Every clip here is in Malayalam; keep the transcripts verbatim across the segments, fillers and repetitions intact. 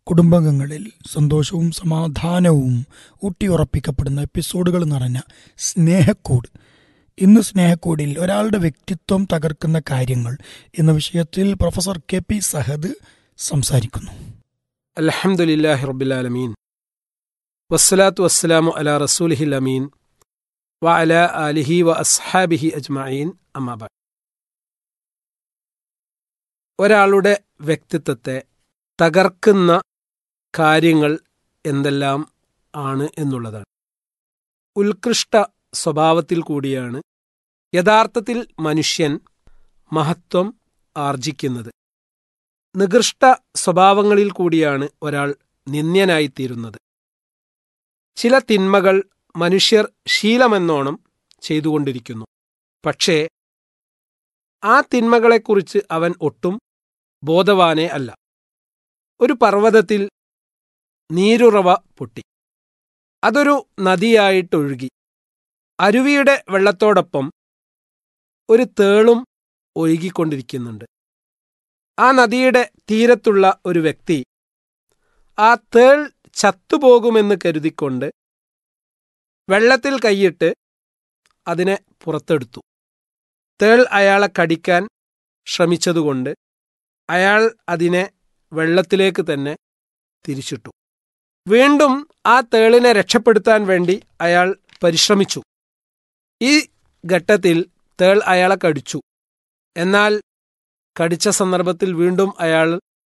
കുടുംബാംഗങ്ങളിൽ സന്തോഷവും സമാധാനവും ഊട്ടിയുറപ്പിക്കപ്പെടുന്ന എപ്പിസോഡുകൾ നിറഞ്ഞ സ്നേഹക്കൂട്. ഇന്ന് സ്നേഹക്കൂടിൽ ഒരാളുടെ വ്യക്തിത്വം തകർക്കുന്ന കാര്യങ്ങൾ എന്ന വിഷയത്തിൽ പ്രൊഫസർ കെ പി സഹദ് സംസാരിക്കുന്നു. അൽഹംദുലില്ലാഹി റബ്ബിൽ ആലമീൻ വസ്സലാത്തു വസ്സലാമു അലാ റസൂലിഹിൽ അമീൻ വ അലാ ആലിഹി വ അസ്ഹാബിഹി അജ്മഈൻ അമ്മാ ബഅദ്. ഒരാളുടെ വ്യക്തിത്വത്തെ തകർക്കുന്ന കാര്യങ്ങൾ എന്തെല്ലാം ആണ് എന്നുള്ളതാണ്. ഉത്കൃഷ്ട സ്വഭാവത്തിൽ കൂടിയാണ് യഥാർത്ഥത്തിൽ മനുഷ്യൻ മഹത്വം ആർജിക്കുന്നത്. നികൃഷ്ട സ്വഭാവങ്ങളിൽ കൂടിയാണ് ഒരാൾ നിന്ദ്യനായിത്തീരുന്നത്. ചില തിന്മകൾ മനുഷ്യർ ശീലമെന്നോണം ചെയ്തുകൊണ്ടിരിക്കുന്നു. പക്ഷേ ആ തിന്മകളെക്കുറിച്ച് അവൻ ഒട്ടും ബോധവാനേ അല്ല. ഒരു പർവ്വതത്തിൽ നീരുറവ പൊട്ടി. അതൊരു നദിയായിട്ടൊഴുകി. അരുവിയുടെ വെള്ളത്തോടൊപ്പം ഒരു തേളും ഒഴുകിക്കൊണ്ടിരിക്കുന്നുണ്ട്. ആ നദിയുടെ തീരത്തുള്ള ഒരു വ്യക്തി ആ തേൾ ചത്തുപോകുമെന്ന് കരുതിക്കൊണ്ട് വെള്ളത്തിൽ കൈയിട്ട് അതിനെ പുറത്തെടുത്തു. തേൾ അയാളെ കടിക്കാൻ ശ്രമിച്ചതുകൊണ്ട് അയാൾ അതിനെ വെള്ളത്തിലേക്ക് തന്നെ തിരിച്ചിട്ടു. വീണ്ടും ആ തേളിനെ രക്ഷപ്പെടുത്താൻ വേണ്ടി അയാൾ പരിശ്രമിച്ചു. ഈ ഘട്ടത്തിൽ തേൾ അയാളെ കടിച്ചു. എന്നാൽ കടിച്ച സന്ദർഭത്തിൽ വീണ്ടും അയാൾ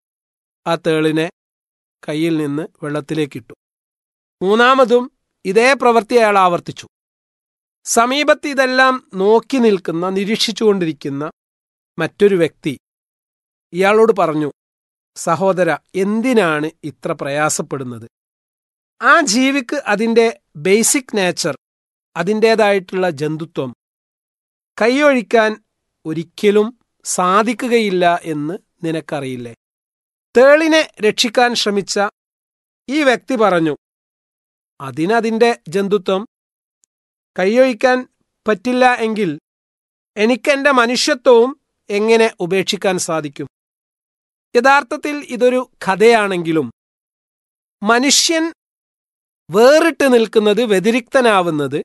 ആ തേളിനെ കയ്യിൽ നിന്ന് വെള്ളത്തിലേക്കിട്ടു. മൂന്നാമതും ഇതേ പ്രവൃത്തി അയാൾ ആവർത്തിച്ചു. സമീപത്ത് ഇതെല്ലാം നോക്കി നിൽക്കുന്ന, നിരീക്ഷിച്ചുകൊണ്ടിരിക്കുന്ന മറ്റൊരു വ്യക്തി ഇയാളോട് പറഞ്ഞു, സഹോദര, എന്തിനാണ് ഇത്ര പ്രയാസപ്പെടുന്നത്? ആ ജീവിക്ക് അതിൻ്റെ ബേസിക് നേച്ചർ, അതിൻ്റേതായിട്ടുള്ള ജന്തുത്വം കൈയൊഴിക്കാൻ ഒരിക്കലും സാധിക്കുകയില്ല എന്ന് നിനക്കറിയില്ലേ? തേളിനെ രക്ഷിക്കാൻ ശ്രമിച്ച ഈ വ്യക്തി പറഞ്ഞു, അതിനതിൻ്റെ ജന്തുത്വം കൈയൊഴിക്കാൻ പറ്റില്ല എങ്കിൽ എനിക്കെൻ്റെ മനുഷ്യത്വവും എങ്ങനെ ഉപേക്ഷിക്കാൻ സാധിക്കും? യഥാർത്ഥത്തിൽ ഇതൊരു കഥയാണെങ്കിലും മനുഷ്യൻ വേറിട്ട് നിൽക്കുന്നത്, വ്യതിരിക്തനാവുന്നത്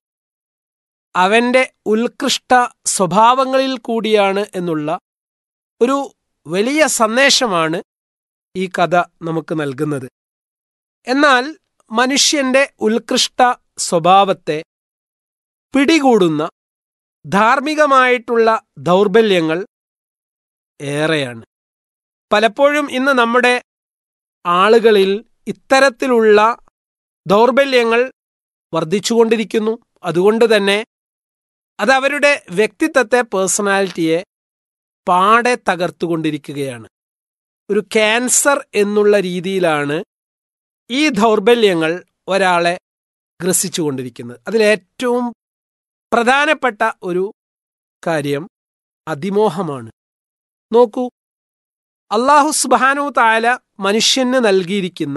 അവൻ്റെ ഉത്കൃഷ്ട സ്വഭാവങ്ങളിൽ കൂടിയാണ് എന്നുള്ള ഒരു വലിയ സന്ദേശമാണ് ഈ കഥ നമുക്ക് നൽകുന്നത്. എന്നാൽ മനുഷ്യന്റെ ഉത്കൃഷ്ട സ്വഭാവത്തെ പിടികൂടുന്ന ധാർമ്മികമായിട്ടുള്ള ദൗർബല്യങ്ങൾ ഏറെയാണ്. പലപ്പോഴും ഇന്ന് നമ്മുടെ ആളുകളിൽ ഇത്തരത്തിലുള്ള ദൗർബല്യങ്ങൾ വർദ്ധിച്ചുകൊണ്ടിരിക്കുന്നു. അതുകൊണ്ട് തന്നെ അത് അവരുടെ വ്യക്തിത്വത്തെ, പേഴ്സണാലിറ്റിയെ പാടെ തകർത്തുകൊണ്ടിരിക്കുകയാണ്. ഒരു ക്യാൻസർ എന്നുള്ള രീതിയിലാണ് ഈ ദൗർബല്യങ്ങൾ ഒരാളെ ഗ്രസിച്ചുകൊണ്ടിരിക്കുന്നത്. അതിലേറ്റവും പ്രധാനപ്പെട്ട ഒരു കാര്യം അതിമോഹമാണ്. നോക്കൂ, അല്ലാഹു സുബ്ഹാനഹു തആല മനുഷ്യന് നൽകിയിരിക്കുന്ന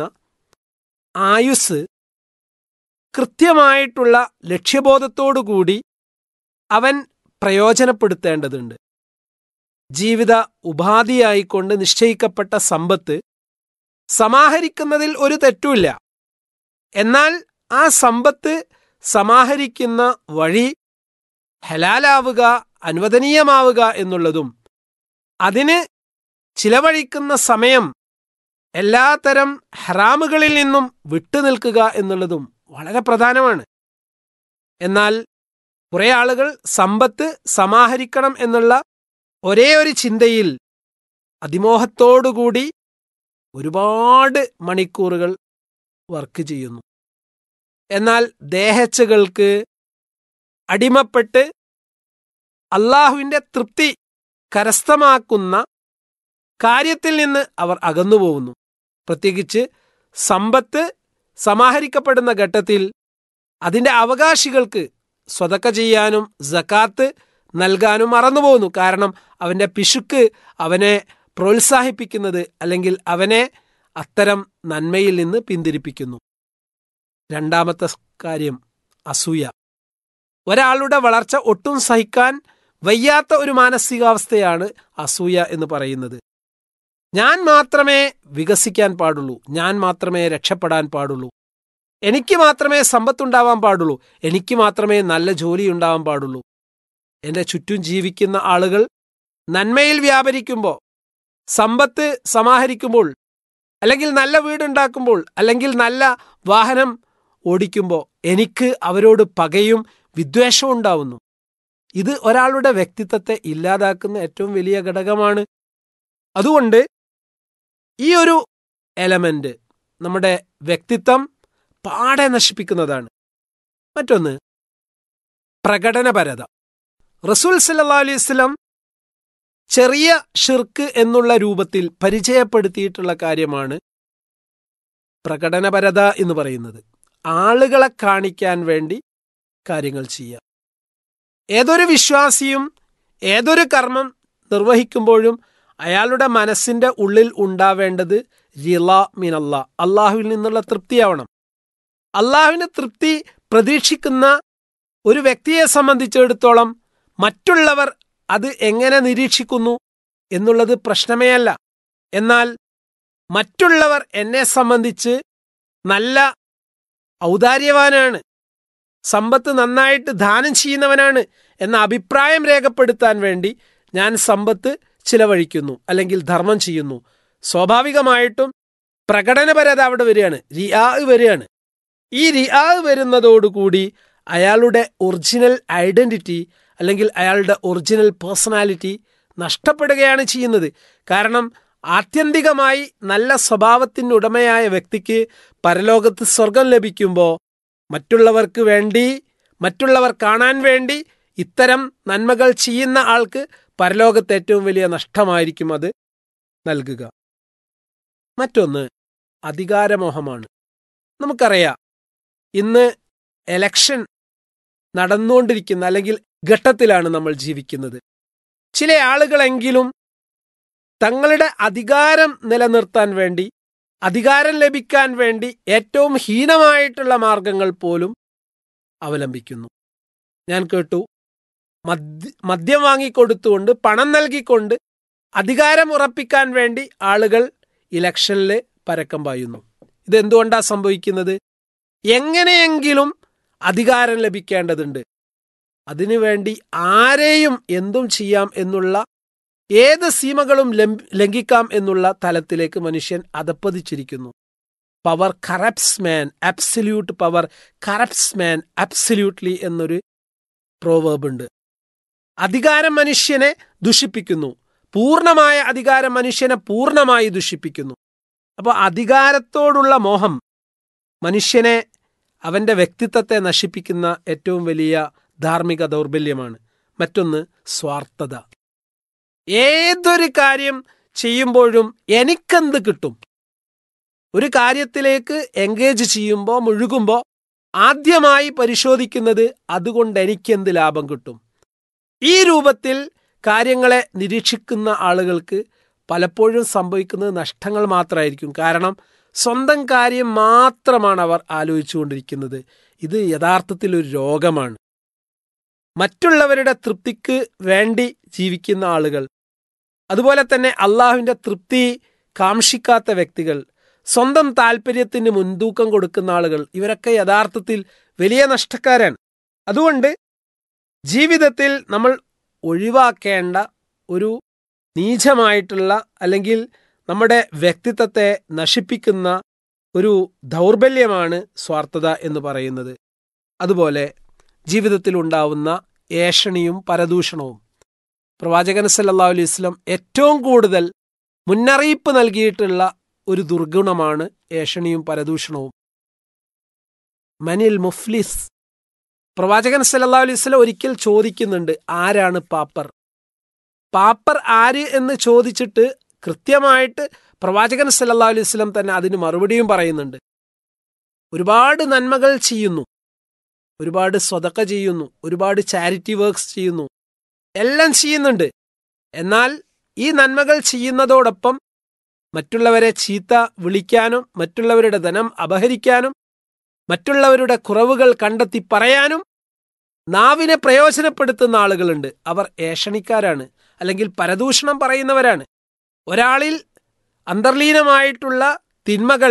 ആയുസ് കൃത്യമായിട്ടുള്ള ലക്ഷ്യബോധത്തോടുകൂടി അവൻ പ്രയോജനപ്പെടുത്തേണ്ടതുണ്ട്. ജീവിത ഉപാധിയായിക്കൊണ്ട് നിശ്ചയിക്കപ്പെട്ട സമ്പത്ത് സമാഹരിക്കുന്നതിൽ ഒരു തെറ്റുമില്ല. എന്നാൽ ആ സമ്പത്ത് സമാഹരിക്കുന്ന വഴി ഹലാലാവുക, അനുവദനീയമാവുക എന്നുള്ളതും അതിന് ചിലവഴിക്കുന്ന സമയം എല്ലാത്തരം ഹറാമുകളിൽ നിന്നും വിട്ടുനിൽക്കുക എന്നുള്ളതും വളരെ പ്രധാനമാണ്. എന്നാൽ കുറേ ആളുകൾ സമ്പത്ത് സമാഹരിക്കണം എന്നുള്ള ഒരേ ഒരു ചിന്തയിൽ അതിമോഹത്തോടുകൂടി ഒരുപാട് മണിക്കൂറുകൾ വർക്ക് ചെയ്യുന്നു. എന്നാൽ ദേഹേച്ഛകൾക്ക് അടിമപ്പെട്ട് അള്ളാഹുവിൻ്റെ തൃപ്തി കരസ്ഥമാക്കുന്ന കാര്യത്തിൽ നിന്ന് അവർ അകന്നുപോകുന്നു. പ്രത്യേകിച്ച് സമ്പത്ത് സമാഹരിക്കപ്പെടുന്ന ഘട്ടത്തിൽ അതിൻ്റെ അവകാശികൾക്ക് സ്വതക്ക ചെയ്യാനും സകാത്ത് നൽകാനും മറന്നുപോകുന്നു. കാരണം അവൻ്റെ പിശുക്ക് അവനെ പ്രോത്സാഹിപ്പിക്കുന്നത്, അല്ലെങ്കിൽ അവനെ അത്തരം നന്മയിൽ നിന്ന് പിന്തിരിപ്പിക്കുന്നു. രണ്ടാമത്തെ കാര്യം അസൂയ. ഒരാളുടെ വളർച്ച ഒട്ടും സഹിക്കാൻ വയ്യാത്ത ഒരു മാനസികാവസ്ഥയാണ് അസൂയ എന്ന് പറയുന്നത്. ഞാൻ മാത്രമേ വികസിക്കാൻ പാടുള്ളൂ, ഞാൻ മാത്രമേ രക്ഷപ്പെടാൻ പാടുള്ളൂ, എനിക്ക് മാത്രമേ സമ്പത്തുണ്ടാവാൻ പാടുള്ളൂ, എനിക്ക് മാത്രമേ നല്ല ജോലി ഉണ്ടാവാൻ പാടുള്ളൂ. എൻ്റെ ചുറ്റും ജീവിക്കുന്ന ആളുകൾ നന്മയിൽ വ്യാപരിക്കുമ്പോൾ, സമ്പത്ത് സമാഹരിക്കുമ്പോൾ, അല്ലെങ്കിൽ നല്ല വീടുണ്ടാക്കുമ്പോൾ, അല്ലെങ്കിൽ നല്ല വാഹനം ഓടിക്കുമ്പോൾ എനിക്ക് അവരോട് പകയും വിദ്വേഷവും ഉണ്ടാവുന്നു. ഇത് ഒരാളുടെ വ്യക്തിത്വത്തെ ഇല്ലാതാക്കുന്ന ഏറ്റവും വലിയ ഘടകമാണ്. അതുകൊണ്ട് ഈ ഒരു എലമെന്റ് നമ്മുടെ വ്യക്തിത്വം പാടെ നശിപ്പിക്കുന്നതാണ്. മറ്റൊന്ന് പ്രകടനപരത. റസൂൽ സല്ലല്ലാഹു അലൈഹി വസല്ലം ചെറിയ ഷിർക്ക് എന്നുള്ള രൂപത്തിൽ പരിചയപ്പെടുത്തിയിട്ടുള്ള കാര്യമാണ് പ്രകടനപരത എന്ന് പറയുന്നത്. ആളുകളെ കാണിക്കാൻ വേണ്ടി കാര്യങ്ങൾ ചെയ്യുക. ഏതൊരു വിശ്വാസിയും ഏതൊരു കർമ്മം നിർവഹിക്കുമ്പോഴും അയാളുടെ മനസ്സിന്റെ ഉള്ളിൽ ഉണ്ടാവേണ്ടത് റിളാ മിനല്ലാ, അള്ളാഹുവിൽ നിന്നുള്ള തൃപ്തിയാവണം. അള്ളാഹുവിന് തൃപ്തി പ്രതീക്ഷിക്കുന്ന ഒരു വ്യക്തിയെ സംബന്ധിച്ചിടത്തോളം മറ്റുള്ളവർ അത് എങ്ങനെ നിരീക്ഷിക്കുന്നു എന്നുള്ളത് പ്രശ്നമേ അല്ല. എന്നാൽ മറ്റുള്ളവർ എന്നെ സംബന്ധിച്ച് നല്ല ഔദാര്യവാനാണ്, സമ്പത്ത് നന്നായിട്ട് ദാനം ചെയ്യുന്നവനാണ് എന്ന അഭിപ്രായം രേഖപ്പെടുത്താൻ വേണ്ടി ഞാൻ സമ്പത്ത് ചിലവഴിക്കുന്നു, അല്ലെങ്കിൽ ധർമ്മം ചെയ്യുന്നു. സ്വാഭാവികമായിട്ടും പ്രകടനപരത അവിടെ വരികയാണ്, റിയാ വരികയാണ്. ഈ റിയാ വരുന്നതോടുകൂടി അയാളുടെ ഒറിജിനൽ ഐഡന്റിറ്റി അല്ലെങ്കിൽ അയാളുടെ ഒറിജിനൽ പേഴ്സണാലിറ്റി നഷ്ടപ്പെടുകയാണ് ചെയ്യുന്നത്. കാരണം ആത്യന്തികമായി നല്ല സ്വഭാവത്തിനുടമയായ വ്യക്തിക്ക് പരലോകത്ത് സ്വർഗം ലഭിക്കുമ്പോൾ മറ്റുള്ളവർക്ക് വേണ്ടി, മറ്റുള്ളവർ കാണാൻ വേണ്ടി ഇത്തരം നന്മകൾ ചെയ്യുന്ന ആൾക്ക് പരലോകത്ത് ഏറ്റവും വലിയ നഷ്ടമായിരിക്കും അത് നൽകുക. മറ്റൊന്ന് അധികാരമോഹമാണ്. നമുക്കറിയാം, ഇന്ന് എലക്ഷൻ നടന്നുകൊണ്ടിരിക്കുന്ന അല്ലെങ്കിൽ ഘട്ടത്തിലാണ് നമ്മൾ ജീവിക്കുന്നത്. ചില ആളുകളെങ്കിലും തങ്ങളുടെ അധികാരം നിലനിർത്താൻ വേണ്ടി, അധികാരം ലഭിക്കാൻ വേണ്ടി ഏറ്റവും ഹീനമായിട്ടുള്ള മാർഗങ്ങൾ പോലും അവലംബിക്കുന്നു. ഞാൻ കേട്ടു, മദ്യ മദ്യം വാങ്ങിക്കൊടുത്തുകൊണ്ട്, പണം നൽകിക്കൊണ്ട് അധികാരം ഉറപ്പിക്കാൻ വേണ്ടി ആളുകൾ ഇലക്ഷനിൽ പരക്കം പായുന്നു. ഇതെന്തുകൊണ്ടാണ് സംഭവിക്കുന്നത്? എങ്ങനെയെങ്കിലും അധികാരം ലഭിക്കേണ്ടതുണ്ട്, അതിനുവേണ്ടി ആരെയും എന്തും ചെയ്യാം എന്നുള്ള, ഏത് സീമകളും ലംഘിക്കാം എന്നുള്ള തലത്തിലേക്ക് മനുഷ്യൻ അധപ്പതിച്ചിരിക്കുന്നു. പവർ കറപ്റ്റ്സ് മാൻ, അബ്സല്യൂട്ട് പവർ കറപ്റ്റ്സ് മാൻ അബ്സല്യൂട്ട്ലി എന്നൊരു പ്രോവേർബ് ഉണ്ട്. അധികാരം മനുഷ്യനെ ദുഷിപ്പിക്കുന്നു, പൂർണ്ണമായ അധികാരം മനുഷ്യനെ പൂർണ്ണമായി ദുഷിപ്പിക്കുന്നു. അപ്പോൾ അധികാരത്തോടുള്ള മോഹം മനുഷ്യനെ, അവന്റെ വ്യക്തിത്വത്തെ നശിപ്പിക്കുന്ന ഏറ്റവും വലിയ ധാർമ്മിക ദൗർബല്യമാണ്. മറ്റൊന്ന് സ്വാർത്ഥത. ഏതൊരു കാര്യം ചെയ്യുമ്പോഴും എനിക്കെന്ത് കിട്ടും, ഒരു കാര്യത്തിലേക്ക് എൻഗേജ് ചെയ്യുമ്പോൾ, മുഴുകുമ്പോൾ ആദ്യമായി പരിശോധിക്കുന്നത് അതുകൊണ്ട് എനിക്കെന്ത് ലാഭം കിട്ടും. ഈ രൂപത്തിൽ കാര്യങ്ങളെ നിരീക്ഷിക്കുന്ന ആളുകൾക്ക് പലപ്പോഴും സംഭവിക്കുന്നത് നഷ്ടങ്ങൾ മാത്രമായിരിക്കും. കാരണം സ്വന്തം കാര്യം മാത്രമാണ് അവർ ആലോചിച്ചുകൊണ്ടിരിക്കുന്നത്. ഇത് യഥാർത്ഥത്തിൽ ഒരു രോഗമാണ്. മറ്റുള്ളവരുടെ തൃപ്തിക്ക് വേണ്ടി ജീവിക്കുന്ന ആളുകൾ, അതുപോലെ തന്നെ അള്ളാഹുവിൻ്റെ തൃപ്തി കാംക്ഷിക്കാത്ത വ്യക്തികൾ, സ്വന്തം താല്പര്യത്തിന് മുൻതൂക്കം കൊടുക്കുന്ന ആളുകൾ, ഇവരൊക്കെ യഥാർത്ഥത്തിൽ വലിയ നഷ്ടക്കാരാണ്. അതുകൊണ്ട് ജീവിതത്തിൽ നമ്മൾ ഒഴിവാക്കേണ്ട ഒരു നീചമായിട്ടുള്ള അല്ലെങ്കിൽ നമ്മുടെ വ്യക്തിത്വത്തെ നശിപ്പിക്കുന്ന ഒരു ദൗർബല്യമാണ് സ്വാർത്ഥത എന്ന് പറയുന്നത്. അതുപോലെ ജീവിതത്തിൽ ഉണ്ടാവുന്ന ഏഷണിയും പരദൂഷണവും. പ്രവാചകൻ സല്ലല്ലാഹു അലൈഹി വസല്ലം ഏറ്റവും കൂടുതൽ മുന്നറിയിപ്പ് നൽകിയിട്ടുള്ള ഒരു ദുർഗുണമാണ് ഏഷണിയും പരദൂഷണവും. മനിൽ മുഫ്ലിസ്. പ്രവാചകൻ സല്ലല്ലാഹു അലൈഹി വസല്ലം ഒരിക്കൽ ചോദിക്കുന്നുണ്ട്, ആരാണ് പാപ്പർ? പാപ്പർ ആര് എന്ന് ചോദിച്ചിട്ട് കൃത്യമായിട്ട് പ്രവാചകൻ സല്ലല്ലാഹു അലൈഹി വസല്ലം തന്നെ അതിന് മറുപടിയും പറയുന്നുണ്ട്. ഒരുപാട് നന്മകൾ ചെയ്യുന്നു, ഒരുപാട് സ്വതക്ക ചെയ്യുന്നു, ഒരുപാട് ചാരിറ്റി വർക്ക്സ് ചെയ്യുന്നു, എല്ലാം ചെയ്യുന്നുണ്ട്. എന്നാൽ ഈ നന്മകൾ ചെയ്യുന്നതോടൊപ്പം മറ്റുള്ളവരെ ചീത്ത വിളിക്കാനും, മറ്റുള്ളവരുടെ ധനം അപഹരിക്കാനും, മറ്റുള്ളവരുടെ കുറവുകൾ കണ്ടെത്തി പറയാനും നാവിനെ പ്രയോജനപ്പെടുത്തുന്ന ആളുകളുണ്ട്. അവർ ഏഷണിക്കാരാണ്, അല്ലെങ്കിൽ പരദൂഷണം പറയുന്നവരാണ്. ഒരാളിൽ അന്തർലീനമായിട്ടുള്ള തിന്മകൾ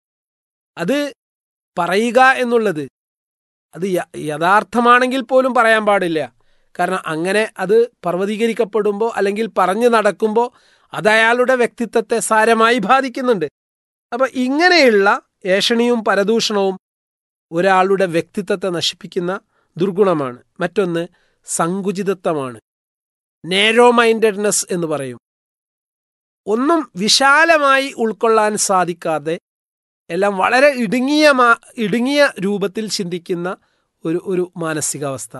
അത് പറയുക എന്നുള്ളത് അത് യഥാർത്ഥമാണെങ്കിൽ പോലും പറയാൻ പാടില്ല. കാരണം അങ്ങനെ അത് പർവ്വതീകരിക്കപ്പെടുമ്പോൾ അല്ലെങ്കിൽ പറഞ്ഞു നടക്കുമ്പോൾ അത് അയാളുടെ വ്യക്തിത്വത്തെ സാരമായി ബാധിക്കുന്നുണ്ട്. അപ്പം ഇങ്ങനെയുള്ള ഏഷണിയും പരദൂഷണവും ഒരാളുടെ വ്യക്തിത്വത്തെ നശിപ്പിക്കുന്ന ദുർഗുണമാണ്. മറ്റൊന്ന് സങ്കുചിതത്വമാണ്. നേരോ മൈൻഡഡ്നെസ് എന്ന് പറയും. ഒന്നും വിശാലമായി ഉൾക്കൊള്ളാൻ സാധിക്കാതെ എല്ലാം വളരെ ഇടുങ്ങിയ ഇടുങ്ങിയ രൂപത്തിൽ ചിന്തിക്കുന്ന ഒരു ഒരു മാനസികാവസ്ഥ.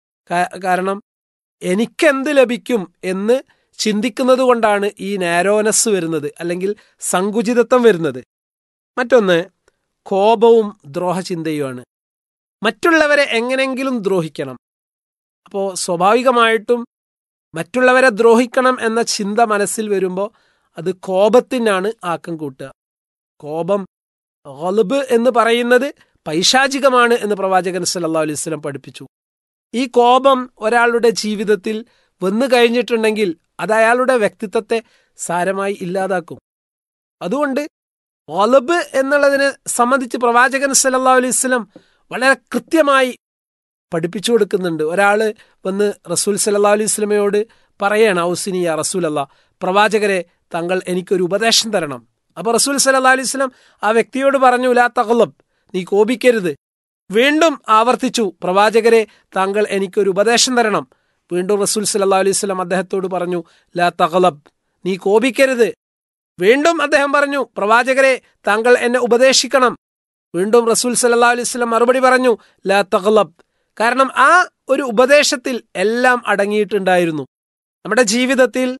കാരണം എനിക്കെന്ത് ലഭിക്കും എന്ന് ചിന്തിക്കുന്നത് കൊണ്ടാണ് ഈ നാരോനെസ് വരുന്നത്, അല്ലെങ്കിൽ സങ്കുചിതത്വം വരുന്നത്. മറ്റൊന്ന് കോപവും ദ്രോഹചിന്തയുമാണ്. മറ്റുള്ളവരെ എങ്ങനെങ്കിലും ദ്രോഹിക്കണം. അപ്പോൾ സ്വാഭാവികമായിട്ടും മറ്റുള്ളവരെ ദ്രോഹിക്കണം എന്ന ചിന്ത മനസ്സിൽ വരുമ്പോൾ അത് കോപത്തിനാണ് ആക്കം കൂട്ടുക. കോപം ഗളബ് എന്ന് പറയുന്നത് പൈശാചികമാണ് എന്ന് പ്രവാചകൻ സല്ലല്ലാഹു അലൈഹി വസല്ലം പഠിപ്പിച്ചു. ഈ കോപം ഒരാളുടെ ജീവിതത്തിൽ വന്നു കഴിഞ്ഞിട്ടുണ്ടെങ്കിൽ അത് അയാളുടെ വ്യക്തിത്വത്തെ സാരമായി ഇല്ലാതാക്കും. അതുകൊണ്ട് ഗളബ് എന്നുള്ളതിനെ സംബന്ധിച്ച് പ്രവാചകൻ സല്ലല്ലാഹു അലൈഹി വസല്ലം വളരെ കൃത്യമായി പഠിപ്പിച്ചു കൊടുക്കുന്നുണ്ട്. ഒരാൾ വന്ന് റസൂൽ സല്ലല്ലാഹു അലൈഹി വസല്ലമയോട് പറയാണ്, ഔസിനി യാ റസൂലല്ലാഹ്, പ്രവാചകരെ താങ്കൾ എനിക്കൊരു ഉപദേശം തരണം. അപ്പോൾ റസൂൽ സല്ലല്ലാഹു അലൈഹി വസല്ലം ആ വ്യക്തിയോട് പറഞ്ഞു, ലാ തഗ്ളബ്, നീ കോപിക്കരുത്. വീണ്ടും ആവർത്തിച്ചു, പ്രവാചകരെ താങ്കൾ എനിക്കൊരു ഉപദേശം തരണം. വീണ്ടും റസൂൽ സല്ലല്ലാഹു അലൈഹി വസല്ലം അദ്ദേഹത്തോട് പറഞ്ഞു, ലാ തഗ്ളബ്, നീ കോപിക്കരുത്. വീണ്ടും അദ്ദേഹം പറഞ്ഞു, പ്രവാചകരെ താങ്കൾ എന്നെ ഉപദേശിക്കണം. വീണ്ടും റസൂൽ സല്ലല്ലാഹു അലൈഹി വസല്ലം മറുപടി പറഞ്ഞു, ലാ തഗ്ളബ്. കാരണം ആ ഒരു ഉപദേശത്തിൽ എല്ലാം അടങ്ങിയിട്ടുണ്ടായിരുന്നു. നമ്മുടെ ജീവിതത്തിൽ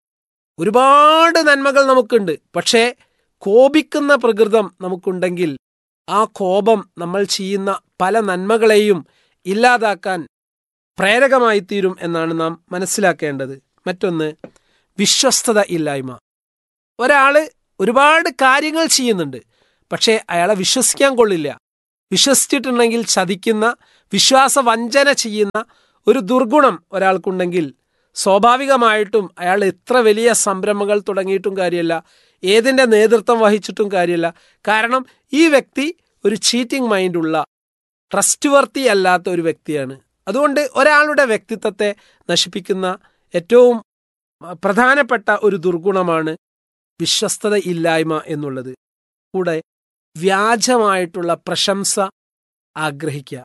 ഒരുപാട് നന്മകൾ നമുക്കുണ്ട്. പക്ഷേ കോപിക്കുന്ന പ്രകൃതം നമുക്കുണ്ടെങ്കിൽ ആ കോപം നമ്മൾ ചെയ്യുന്ന പല നന്മകളെയും ഇല്ലാതാക്കാൻ പ്രേരകമായി തീരും എന്നാണ് നാം മനസ്സിലാക്കേണ്ടത്. മറ്റൊന്ന് വിശ്വസ്തത ഇല്ലായ്മ. ഒരാൾ ഒരുപാട് കാര്യങ്ങൾ ചെയ്യുന്നുണ്ട്, പക്ഷേ അയാളെ വിശ്വസിക്കാൻ കൊള്ളില്ല. വിശ്വസിച്ചിട്ടുണ്ടെങ്കിൽ ചതിക്കുന്ന, വിശ്വാസവഞ്ചന ചെയ്യുന്ന ഒരു ദുർഗുണം ഒരാൾക്കുണ്ടെങ്കിൽ സ്വാഭാവികമായിട്ടും അയാൾ എത്ര വലിയ സംരംഭങ്ങൾ തുടങ്ങിയിട്ടും കാര്യമല്ല, ഏതിൻ്റെ നേതൃത്വം വഹിച്ചിട്ടും കാര്യമല്ല. കാരണം ഈ വ്യക്തി ഒരു ചീറ്റിംഗ് മൈൻഡുള്ള, ട്രസ്റ്റ് വർത്തി അല്ലാത്ത ഒരു വ്യക്തിയാണ്. അതുകൊണ്ട് ഒരാളുടെ വ്യക്തിത്വത്തെ നശിപ്പിക്കുന്ന ഏറ്റവും പ്രധാനപ്പെട്ട ഒരു ദുർഗുണമാണ് വിശ്വസ്തത ഇല്ലായ്മ എന്നുള്ളത്. കൂടെ വ്യാജമായിട്ടുള്ള പ്രശംസ ആഗ്രഹിക്കുക.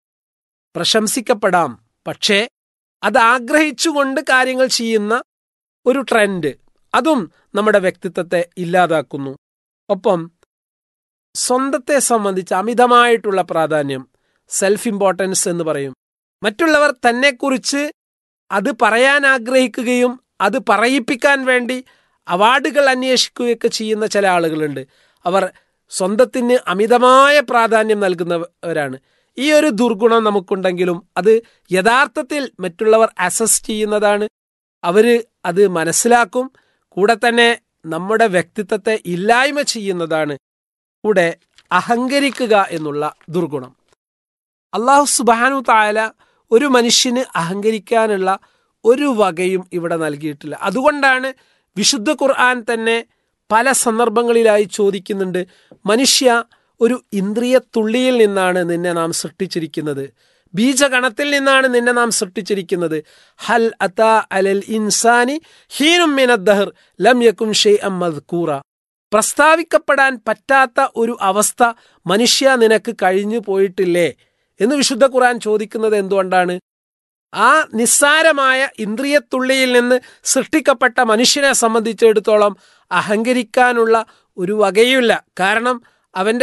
പ്രശംസിക്കപ്പെടാം, പക്ഷേ അത് ആഗ്രഹിച്ചുകൊണ്ട് കാര്യങ്ങൾ ചെയ്യുന്ന ഒരു ട്രെൻഡ്, അതും നമ്മുടെ വ്യക്തിത്വത്തെ ഇല്ലാതാക്കുന്നു. ഒപ്പം സ്വന്തത്തെ സംബന്ധിച്ച് അമിതമായിട്ടുള്ള പ്രാധാന്യം, സെൽഫ് ഇമ്പോർട്ടൻസ് എന്ന് പറയും. മറ്റുള്ളവർ തന്നെക്കുറിച്ച് അത് പറയാൻ ആഗ്രഹിക്കുകയും അത് പറയിപ്പിക്കാൻ വേണ്ടി അവാർഡുകൾ അന്വേഷിക്കുകയൊക്കെ ചെയ്യുന്ന ചില ആളുകളുണ്ട്. അവർ സ്വന്തത്തിന് അമിതമായ പ്രാധാന്യം നൽകുന്നവരാണ്. ഈ ഒരു ദുർഗുണം നമുക്കുണ്ടെങ്കിലും അത് യഥാർത്ഥത്തിൽ മറ്റുള്ളവർ അസസ് ചെയ്യുന്നതാണ്. അവർ അത് മനസ്സിലാക്കും. കൂടെ തന്നെ നമ്മുടെ വ്യക്തിത്വത്തെ ഇല്ലായ്മ ചെയ്യുന്നതാണ്. കൂടെ അഹങ്കരിക്കുക എന്നുള്ള ദുർഗുണം. അല്ലാഹു സുബ്ഹാനഹു തആല ഒരു മനുഷ്യന് അഹങ്കരിക്കാനുള്ള ഒരു വകയും ഇവിടെ നൽകിയിട്ടില്ല. അതുകൊണ്ടാണ് വിശുദ്ധ ഖുർആൻ തന്നെ പല സന്ദർഭങ്ങളിലായി ചോദിക്കുന്നുണ്ട്, മനുഷ്യ, ഒരു ഇന്ദ്രിയ തുള്ളിയിൽ നിന്നാണ് നിന്നെ നാം സൃഷ്ടിച്ചിരിക്കുന്നത്, ബീജഗണത്തിൽ നിന്നാണ് നിന്നെ നാം സൃഷ്ടിച്ചിരിക്കുന്നത്. ഹൽ അതാ അലൽ ഇൻസാനി ഹീനും മിനദ്ദഹർ ലം യകുൻ ഷൈഅൻ മദ്കൂറ. പ്രസ്താവിക്കപ്പെടാൻ പറ്റാത്ത ഒരു അവസ്ഥ മനുഷ്യ നിനക്ക് കഴിഞ്ഞു പോയിട്ടില്ലേ എന്ന് വിശുദ്ധ ഖുർആൻ ചോദിക്കുന്നത് എന്തുകൊണ്ടാണ്? ആ നിസ്സാരമായ ഇന്ദ്രിയത്തുള്ളിയിൽ നിന്ന് സൃഷ്ടിക്കപ്പെട്ട മനുഷ്യനെ സംബന്ധിച്ചിടത്തോളം അഹങ്കരിക്കാനുള്ള ഒരു വകയുമില്ല. കാരണം അവൻ്റെ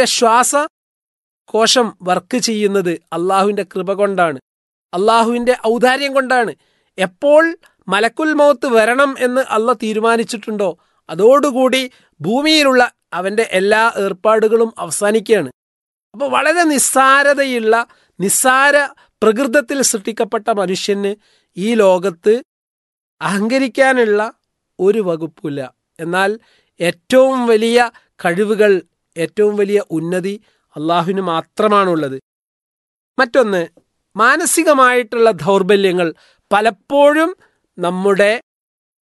ശ്വാസകോശം വർക്ക് ചെയ്യുന്നത് അള്ളാഹുവിൻ്റെ കൃപ കൊണ്ടാണ്, അള്ളാഹുവിൻ്റെ ഔദാര്യം കൊണ്ടാണ്. എപ്പോൾ മലക്കുൽ മൗത്ത് വരണം എന്ന് അള്ളാഹ് തീരുമാനിച്ചിട്ടുണ്ടോ അതോടുകൂടി ഭൂമിയിലുള്ള അവൻ്റെ എല്ലാ ഏർപ്പാടുകളും അവസാനിക്കുകയാണ്. അപ്പോൾ വളരെ നിസ്സാരതയുള്ള, നിസ്സാര പ്രകൃതത്തിൽ സൃഷ്ടിക്കപ്പെട്ട മനുഷ്യന് ഈ ലോകത്ത് അഹങ്കരിക്കാനുള്ള ഒരു വകുപ്പില്ല. എന്നാൽ ഏറ്റവും വലിയ കഴിവുകൾ, ഏറ്റവും വലിയ ഉന്നതി അള്ളാഹുവിന് മാത്രമാണുള്ളത്. മറ്റൊന്ന്, മാനസികമായിട്ടുള്ള ദൗർബല്യങ്ങൾ പലപ്പോഴും നമ്മുടെ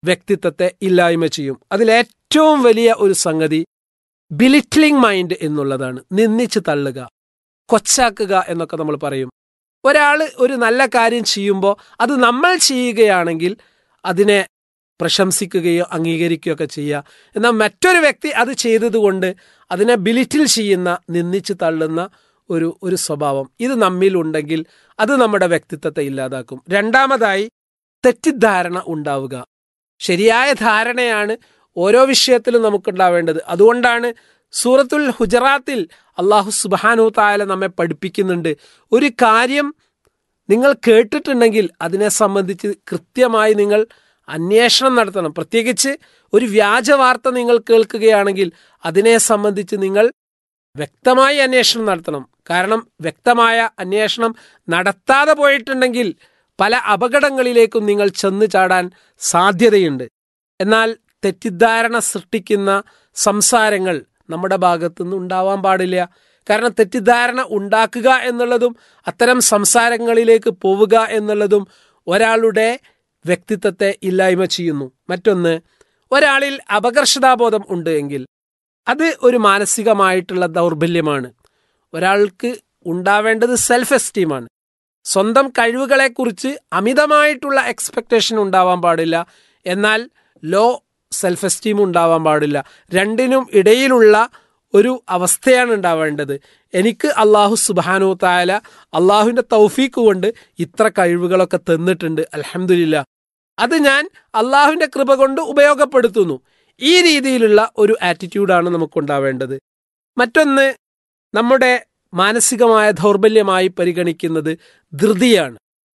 വ്യക്തിത്വത്തെ ഇല്ലായ്മ ചെയ്യും. അതിലേറ്റവും വലിയ ഒരു സംഗതി ബിലിറ്റ്ലിംഗ് മൈൻഡ് എന്നുള്ളതാണ്. നിന്ദിച്ച് തള്ളുക, കൊച്ചാക്കുക എന്നൊക്കെ നമ്മൾ പറയും. ഒരാൾ ഒരു നല്ല കാര്യം ചെയ്യുമ്പോൾ അത് നമ്മൾ ചെയ്യുകയാണെങ്കിൽ അതിനെ പ്രശംസിക്കുകയോ അംഗീകരിക്കുകയോ ഒക്കെ ചെയ്യുക. എന്നാൽ മറ്റൊരു വ്യക്തി അത് ചെയ്തതുകൊണ്ട് അതിനെ ബിലിറ്റിൽ ചെയ്യുന്ന, നിന്ദിച്ച് തള്ളുന്ന ഒരു ഒരു സ്വഭാവം ഇത് നമ്മിലുണ്ടെങ്കിൽ അത് നമ്മുടെ വ്യക്തിത്വത്തെ ഇല്ലാതാക്കും. രണ്ടാമതായി തെറ്റിദ്ധാരണ ഉണ്ടാവുക. ശരിയായ ധാരണയാണ് ഓരോ വിഷയത്തിലും നമുക്കുണ്ടാവേണ്ടത്. അതുകൊണ്ടാണ് സൂറത്തുൽ ഹുജറാത്തിൽ അള്ളാഹു സുബ്ഹാനഹു തആല നമ്മെ പഠിപ്പിക്കുന്നുണ്ട്, ഒരു കാര്യം നിങ്ങൾ കേട്ടിട്ടുണ്ടെങ്കിൽ അതിനെ സംബന്ധിച്ച് കൃത്യമായി നിങ്ങൾ അന്വേഷണം നടത്തണം. പ്രത്യേകിച്ച് ഒരു വ്യാജ വാർത്ത നിങ്ങൾ കേൾക്കുകയാണെങ്കിൽ അതിനെ സംബന്ധിച്ച് നിങ്ങൾ വ്യക്തമായി അന്വേഷണം നടത്തണം. കാരണം വ്യക്തമായ അന്വേഷണം നടത്താതെ പോയിട്ടുണ്ടെങ്കിൽ പല അപകടങ്ങളിലേക്കും നിങ്ങൾ ചെന്ന് ചാടാൻ സാധ്യതയുണ്ട്. എന്നാൽ തെറ്റിദ്ധാരണ സൃഷ്ടിക്കുന്ന സംസാരങ്ങൾ നമ്മുടെ ഭാഗത്തുനിന്ന് ഉണ്ടാവാൻ പാടില്ല. കാരണം തെറ്റിദ്ധാരണ ഉണ്ടാക്കുക എന്നുള്ളതും അത്തരം സംസാരങ്ങളിലേക്ക് പോവുക എന്നുള്ളതും ഒരാളുടെ വ്യക്തിത്വത്തെ ഇല്ലായ്മ ചെയ്യുന്നു. മറ്റൊന്ന്, ഒരാളിൽ അപകർഷതാബോധം ഉണ്ട് എങ്കിൽ അത് ഒരു മാനസികമായിട്ടുള്ള ദൗർബല്യമാണ്. ഒരാൾക്ക് ഉണ്ടാവേണ്ടത് സെൽഫ് എസ്റ്റീമാണ്. സ്വന്തം കഴിവുകളെക്കുറിച്ച് അമിതമായിട്ടുള്ള എക്സ്പെക്റ്റേഷൻ ഉണ്ടാവാൻ പാടില്ല, എന്നാൽ ലോ സെൽഫ് എസ്റ്റീം ഉണ്ടാവാൻ പാടില്ല. രണ്ടിനും ഇടയിലുള്ള ഒരു അവസ്ഥയാണ് ഉണ്ടാവേണ്ടത്. എനിക്ക് അള്ളാഹു സുബ്ഹാനഹു തആല അള്ളാഹുവിൻ്റെ തൗഫീക്ക് കൊണ്ട് ഇത്ര കഴിവുകളൊക്കെ തന്നിട്ടുണ്ട്, അൽഹംദുലില്ലാ, അത് ഞാൻ അള്ളാഹുവിൻ്റെ കൃപ കൊണ്ട് ഉപയോഗപ്പെടുത്തുന്നു. ഈ രീതിയിലുള്ള ഒരു ആറ്റിറ്റ്യൂഡാണ് നമുക്കുണ്ടാവേണ്ടത്. മറ്റൊന്ന്, നമ്മുടെ മാനസികമായ ദൗർബല്യമായി പരിഗണിക്കുന്നത് ധൃതിയാണ്.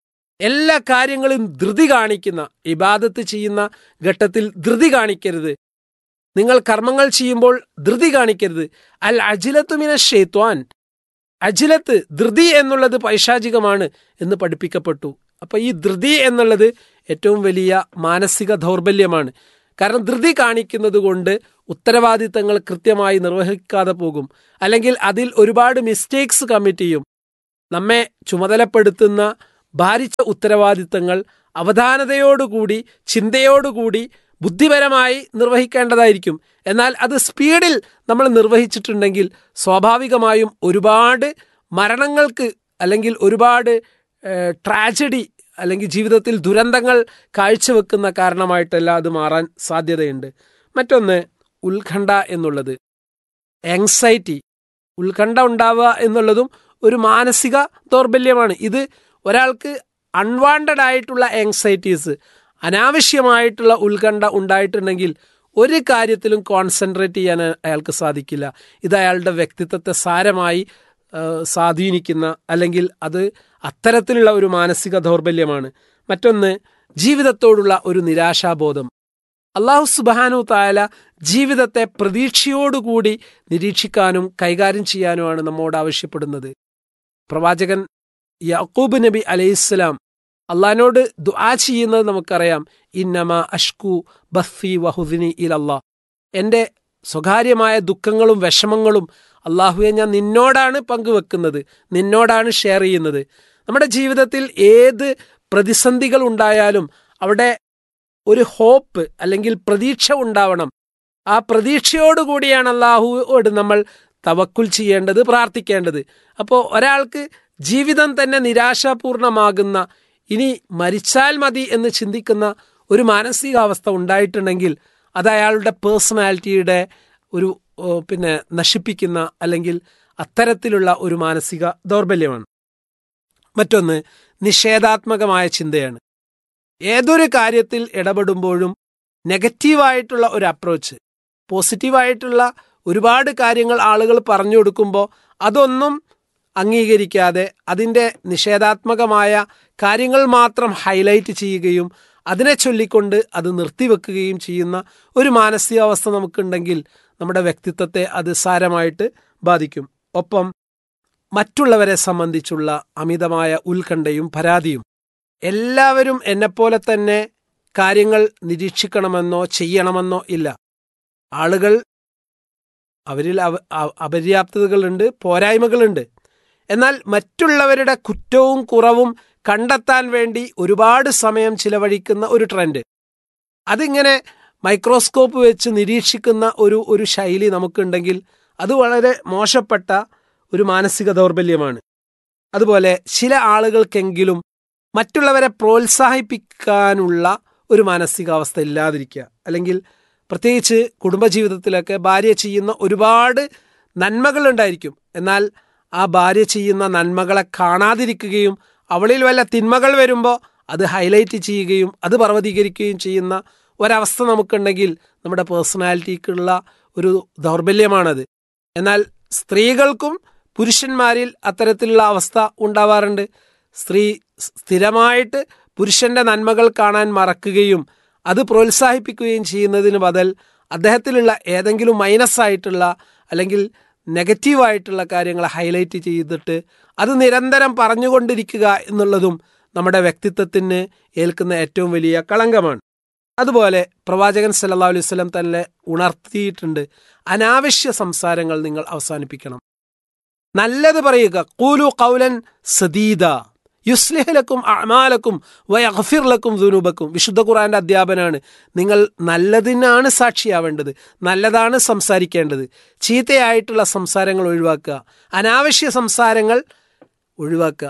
എല്ലാ കാര്യങ്ങളും ധൃതി കാണിക്കുന്ന, ഇബാദത്ത് ചെയ്യുന്ന ഘട്ടത്തിൽ ധൃതി കാണിക്കരുത്. നിങ്ങൾ കർമ്മങ്ങൾ ചെയ്യുമ്പോൾ ധൃതി കാണിക്കരുത്. അൽ അജ്ലത്തു മിന ശൈത്വാൻ, അജ്ലത്ത് ധൃതി എന്നുള്ളത് പൈശാചികമാണ് എന്ന് പഠിപ്പിക്കപ്പെട്ടു. അപ്പൊ ഈ ധൃതി എന്നുള്ളത് ഏറ്റവും വലിയ മാനസിക ദൗർബല്യമാണ്. കാരണം ധൃതി കാണിക്കുന്നത് കൊണ്ട് ഉത്തരവാദിത്തങ്ങൾ കൃത്യമായി നിർവഹിക്കാതെ പോകും, അല്ലെങ്കിൽ അതിൽ ഒരുപാട് മിസ്റ്റേക്സ് കമ്മിറ്റ് ചെയ്യും. നമ്മെ ചുമതലപ്പെടുത്തുന്ന ഭാരിച്ച ഉത്തരവാദിത്തങ്ങൾ അവധാനതയോടുകൂടി, ചിന്തയോടുകൂടി, ബുദ്ധിപരമായി നിർവഹിക്കേണ്ടതായിരിക്കും. എന്നാൽ അത് സ്പീഡിൽ നമ്മൾ നിർവഹിച്ചിട്ടുണ്ടെങ്കിൽ സ്വാഭാവികമായും ഒരുപാട് മരണങ്ങൾക്ക് അല്ലെങ്കിൽ ഒരുപാട് ട്രാജഡി അല്ലെങ്കിൽ ജീവിതത്തിൽ ദുരന്തങ്ങൾ കാഴ്ചവെക്കുന്ന കാരണമായിട്ടല്ല അത് മാറാൻ സാധ്യതയുണ്ട്. മറ്റൊന്ന്, ഉത്കണ്ഠ എന്നുള്ളത്, ആങ്സൈറ്റി, ഉത്കണ്ഠ ഉണ്ടാവുക എന്നുള്ളതും ഒരു മാനസിക ദൗർബല്യമാണ്. ഇത് ഒരാൾക്ക് അൺവാണ്ടഡ് ആയിട്ടുള്ള ആങ്സൈറ്റീസ്, അനാവശ്യമായിട്ടുള്ള ഉത്കണ്ഠ ഉണ്ടായിട്ടുണ്ടെങ്കിൽ ഒരു കാര്യത്തിലും കോൺസെൻട്രേറ്റ് ചെയ്യാൻ അയാൾക്ക് സാധിക്കില്ല. ഇത് അയാളുടെ വ്യക്തിത്വത്തെ സാരമായി സ്വാധീനിക്കുന്ന, അല്ലെങ്കിൽ അത് അത്തരത്തിലുള്ള ഒരു മാനസിക ദൗർബല്യമാണ്. മറ്റൊന്ന്, ജീവിതത്തോടുള്ള ഒരു നിരാശാബോധം. അല്ലാഹു സുബ്ഹാനഹു തആല ജീവിതത്തെ പ്രതീക്ഷയോടുകൂടി നിരീക്ഷിക്കാനും കൈകാര്യം ചെയ്യാനുമാണ് നമ്മോട് ആവശ്യപ്പെടുന്നത്. പ്രവാചകൻ യാക്കൂബ് നബി അലൈഹിസ്സലാം അള്ളാഹിനോട് ദുആ ചെയ്യുന്നത് നമുക്കറിയാം. ഇന്നമാ അഷ്കു ബസ്സി വഹുസ്നി ഇലല്ലാഹ്, എൻ്റെ സ്വകാര്യമായ ദുഃഖങ്ങളും വിഷമങ്ങളും അള്ളാഹുവെ ഞാൻ നിന്നോടാണ് പങ്കുവെക്കുന്നത്, നിന്നോടാണ് ഷെയർ ചെയ്യുന്നത്. നമ്മുടെ ജീവിതത്തിൽ ഏത് പ്രതിസന്ധികൾ ഉണ്ടായാലും അവിടെ ഒരു ഹോപ്പ് അല്ലെങ്കിൽ പ്രതീക്ഷ ഉണ്ടാവണം. ആ പ്രതീക്ഷയോടുകൂടിയാണ് അള്ളാഹുവോട് നമ്മൾ തവക്കുൽ ചെയ്യേണ്ടത്, പ്രാർത്ഥിക്കേണ്ടത്. അപ്പോൾ ഒരാൾക്ക് ജീവിതം തന്നെ നിരാശാപൂർണമാകുന്ന, ഇനി മരിച്ചാൽ മതി എന്ന് ചിന്തിക്കുന്ന ഒരു മാനസികാവസ്ഥ ഉണ്ടായിട്ടുണ്ടെങ്കിൽ അത് അയാളുടെ പേഴ്സണാലിറ്റിയുടെ ഒരു പിന്നെ നശിപ്പിക്കുന്ന, അല്ലെങ്കിൽ അത്തരത്തിലുള്ള ഒരു മാനസിക ദൗർബല്യമാണ്. മറ്റൊന്ന്, നിഷേധാത്മകമായ ചിന്തയാണ്. ഏതൊരു കാര്യത്തിൽ ഇടപെടുമ്പോഴും നെഗറ്റീവായിട്ടുള്ള ഒരു അപ്രോച്ച്, പോസിറ്റീവായിട്ടുള്ള ഒരുപാട് കാര്യങ്ങൾ ആളുകൾ പറഞ്ഞു കൊടുക്കുമ്പോൾ അതൊന്നും അംഗീകരിക്കാതെ അതിൻ്റെ നിഷേധാത്മകമായ കാര്യങ്ങൾ മാത്രം ഹൈലൈറ്റ് ചെയ്യുകയും അതിനെ ചൊല്ലിക്കൊണ്ട് അത് നിർത്തിവെക്കുകയും ചെയ്യുന്ന ഒരു മാനസികാവസ്ഥ നമുക്കുണ്ടെങ്കിൽ നമ്മുടെ വ്യക്തിത്വത്തെ അത് സാരമായിട്ട് ബാധിക്കും. ഒപ്പം മറ്റുള്ളവരെ സംബന്ധിച്ചുള്ള അമിതമായ ഉത്കണ്ഠയും പരാതിയും. എല്ലാവരും എന്നെപ്പോലെ തന്നെ കാര്യങ്ങൾ നിരീക്ഷിക്കണമെന്നോ ചെയ്യണമെന്നോ ഇല്ല. ആളുകൾ അവരിൽ അപര്യാപ്തതകളുണ്ട്, പോരായ്മകളുണ്ട്. എന്നാൽ മറ്റുള്ളവരുടെ കുറ്റവും കുറവും കണ്ടെത്താൻ വേണ്ടി ഒരുപാട് സമയം ചിലവഴിക്കുന്ന ഒരു ട്രെൻഡ്, അതിങ്ങനെ മൈക്രോസ്കോപ്പ് വെച്ച് നിരീക്ഷിക്കുന്ന ഒരു ഒരു ശൈലി നമുക്കുണ്ടെങ്കിൽ അത് വളരെ മോശപ്പെട്ട ഒരു മാനസിക ദൗർബല്യമാണ്. അതുപോലെ ചില ആളുകൾക്കെങ്കിലും മറ്റുള്ളവരെ പ്രോത്സാഹിപ്പിക്കാനുള്ള ഒരു മാനസികാവസ്ഥ ഇല്ലാതിരിക്കുക, അല്ലെങ്കിൽ പ്രത്യേകിച്ച് കുടുംബജീവിതത്തിലൊക്കെ ഭാര്യ ചെയ്യുന്ന ഒരുപാട് നന്മകളുണ്ടായിരിക്കും, എന്നാൽ ആ ഭാര്യ ചെയ്യുന്ന നന്മകളെ കാണാതിരിക്കുകയും അവളിൽ വല്ല തിന്മകൾ വരുമ്പോൾ അത് ഹൈലൈറ്റ് ചെയ്യുകയും അത് പർവ്വതീകരിക്കുകയും ചെയ്യുന്ന ഒരവസ്ഥ നമുക്കുണ്ടെങ്കിൽ നമ്മുടെ പേഴ്സണാലിറ്റിക്കുള്ള ഒരു ദൗർബല്യമാണത്. എന്നാൽ സ്ത്രീകൾക്കും പുരുഷന്മാരിൽ അത്തരത്തിലുള്ള അവസ്ഥ ഉണ്ടാവാറുണ്ട്. സ്ത്രീ സ്ഥിരമായിട്ട് പുരുഷന്റെ നന്മകൾ കാണാൻ മറക്കുകയും അത് പ്രോത്സാഹിപ്പിക്കുകയും ചെയ്യുന്നതിന് ബദൽ അദ്ദേഹത്തിലുള്ള ഏതെങ്കിലും മൈനസ് ആയിട്ടുള്ള അല്ലെങ്കിൽ നെഗറ്റീവായിട്ടുള്ള കാര്യങ്ങൾ ഹൈലൈറ്റ് ചെയ്തിട്ട് അത് നിരന്തരം പറഞ്ഞുകൊണ്ടിരിക്കുക എന്നുള്ളതും നമ്മുടെ വ്യക്തിത്വത്തിന് ഏൽക്കുന്ന ഏറ്റവും വലിയ കളങ്കമാണ്. അതുപോലെ പ്രവാചകൻ സല്ലല്ലാഹു അലൈഹി വസല്ലം തന്നെ ഉണർത്തിയിട്ടുണ്ട്, അനാവശ്യ സംസാരങ്ങൾ നിങ്ങൾ അവസാനിപ്പിക്കണം, നല്ലത് പറയുക. ഖൂലു ഖൗലൻ സദീദ യുസ്ലിഹ് ലക്കും അഅമാലക്കും വയഗ്ഫിർ ലക്കും ദുനൂബക്കും. വിശുദ്ധ ഖുർആന്റെ അധ്യാപനാണ്. നിങ്ങൾ നല്ലതിനാണ് സാക്ഷിയാവേണ്ടത്, നല്ലതാണ് സംസാരിക്കേണ്ടത്. ചീത്തയായിട്ടുള്ള സംസാരങ്ങൾ ഒഴിവാക്കുക, അനാവശ്യ സംസാരങ്ങൾ ഒഴിവാക്കുക.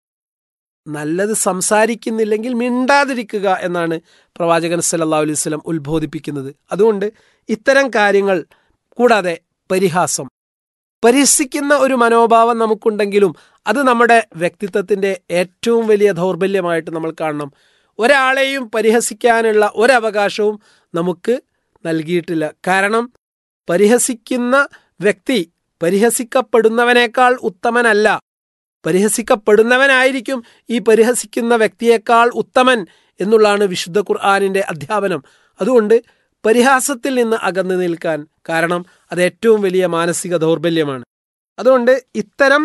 നല്ലത് സംസാരിക്കുന്നില്ലെങ്കിൽ മിണ്ടാതിരിക്കുക എന്നാണ് പ്രവാചകൻ സല്ലല്ലാഹു അലൈഹി വസല്ലം ഉത്ബോധിപ്പിക്കുന്നത്. അതുകൊണ്ട് ഇത്തരം കാര്യങ്ങൾ കൂടാതെ പരിഹാസം, പരിഹസിക്കുന്ന ഒരു മനോഭാവം നമുക്കുണ്ടെങ്കിലും അത് നമ്മുടെ വ്യക്തിത്വത്തിൻ്റെ ഏറ്റവും വലിയ ദൗർബല്യമായിട്ട് നമ്മൾ കാണണം. ഒരാളെയും പരിഹസിക്കാനുള്ള ഒരവകാശവും നമുക്ക് നൽകിയിട്ടില്ല. കാരണം പരിഹസിക്കുന്ന വ്യക്തി പരിഹസിക്കപ്പെടുന്നവനേക്കാൾ ഉത്തമനല്ല, പരിഹസിക്കപ്പെടുന്നവനായിരിക്കും ഈ പരിഹസിക്കുന്ന വ്യക്തിയേക്കാൾ ഉത്തമൻ എന്നുള്ളതാണ് വിശുദ്ധ ഖുർആനിൻ്റെ അധ്യാപനം. അതുകൊണ്ട് പരിഹാസത്തിൽ നിന്ന് അകന്നു നിൽക്കാൻ, കാരണം അത് ഏറ്റവും വലിയ മാനസിക ദൗർബല്യമാണ്. അതുകൊണ്ട് ഇത്തരം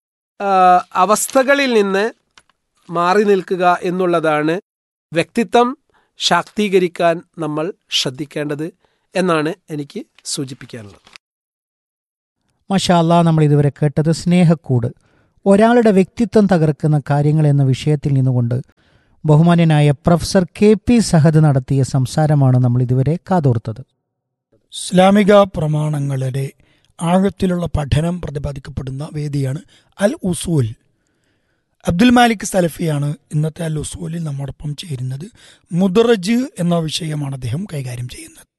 അവസ്ഥകളിൽ നിന്ന് മാറി നിൽക്കുക എന്നുള്ളതാണ് വ്യക്തിത്വം ശാക്തീകരിക്കാൻ നമ്മൾ ശ്രദ്ധിക്കേണ്ടത് എന്നാണ് എനിക്ക് സൂചിപ്പിക്കാനുള്ളത്. മാഷാ അല്ലാഹ്, നമ്മൾ ഇതുവരെ കേട്ടത് സ്നേഹക്കൂട്, ഒരാളുടെ വ്യക്തിത്വം തകർക്കുന്ന കാര്യങ്ങൾ എന്ന വിഷയത്തിൽ നിന്നുകൊണ്ട് ബഹുമാന്യനായ പ്രൊഫസർ കെ പി സഹദ് നടത്തിയ സംസാരമാണ് നമ്മൾ ഇതുവരെ കാതോർത്തത്. ഇസ്ലാമിക പ്രമാണങ്ങളുടെ ആഴത്തിലുള്ള പഠനം പ്രതിപാദിക്കപ്പെടുന്ന വേദിയാണ് അൽ ഉസൂൽ. അബ്ദുൽ മാലിക് സലഫിയാണ് ഇന്നത്തെ അൽ ഉസൂലിൽ നമ്മോടൊപ്പം ചേരുന്നത്. മുദറജ് എന്ന വിഷയമാണ് അദ്ദേഹം കൈകാര്യം ചെയ്യുന്നത്.